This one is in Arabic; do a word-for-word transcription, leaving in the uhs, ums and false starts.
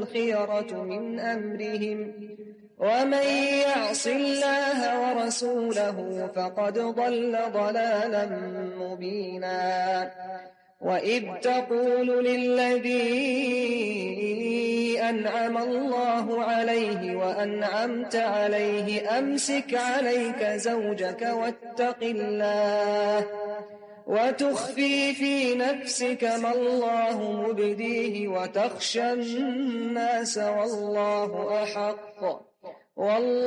الخيرة من أمرهم ومن يعص الله ورسوله فقد ضل ضلالا مبينا وإذ تقول للذي أنعم الله عليه وأنعمت عليه أمسك عليك زوجك واتق الله وتخفي في نفسك ما الله مبديه وتخشى الناس والله أحق والله